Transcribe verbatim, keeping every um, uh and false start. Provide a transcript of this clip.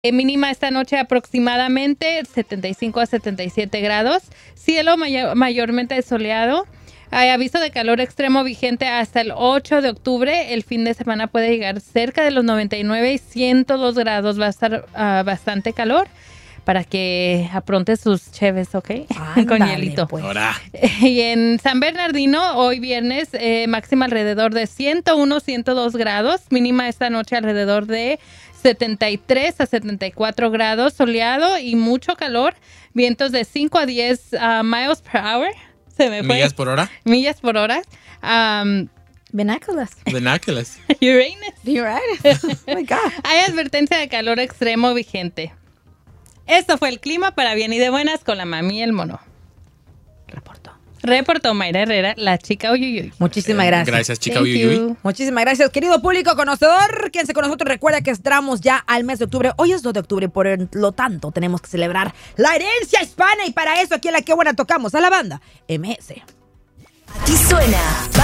Mínima esta noche aproximadamente setenta y cinco a setenta y siete grados. Cielo may- mayormente soleado. Hay aviso de calor extremo vigente hasta el ocho de octubre. El fin de semana puede llegar cerca de los noventa y nueve y ciento dos grados. Va a estar uh, bastante calor para que apronte sus cheves, ¿ok? Ándale, con hielito. Pues. Y en San Bernardino, hoy viernes, eh, máxima alrededor de ciento uno, ciento dos grados. Mínima esta noche alrededor de setenta y tres a setenta y cuatro grados, soleado y mucho calor. Vientos de cinco a diez uh, miles per hour. Se me fue. ¿Millas por hora? Millas por hora. Um, Vernáculas. Vernáculas. Uranus. Uranus. Oh my God. Hay advertencia de calor extremo vigente. Esto fue el clima para bien y de buenas con la mami y el mono. Reportó. Reportó Mayra Herrera, la chica Uyuyuy. Muchísimas gracias. Gracias, chica Thank Uyuyuy. you. Muchísimas gracias, querido público conocedor. Quédense con nosotros. Recuerda que entramos ya al mes de octubre. Hoy es dos de octubre, por lo tanto, tenemos que celebrar la herencia hispana. Y para eso, aquí en La Qué Buena tocamos a la banda M S. Aquí suena